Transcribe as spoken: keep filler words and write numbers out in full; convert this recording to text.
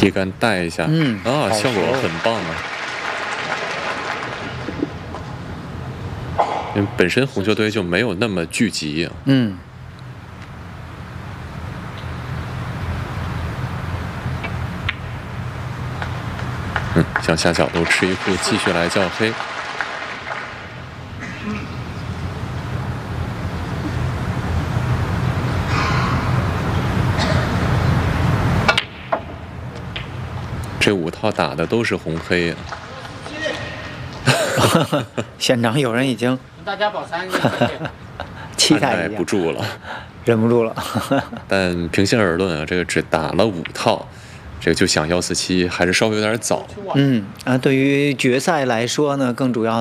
提杆带一下， 嗯啊，效果很棒啊。因为本身红球队就没有那么聚集啊。 嗯。 嗯，向下角度吃一库，继续来叫黑。这五套打的都是红黑啊。 现场有人已经大家保三个， 期待按耐不住了， 忍不住了。 但平心而论啊，这个只打了五套，这个就想幺四七还是稍微有点早。 嗯啊，对于决赛来说呢，更主要。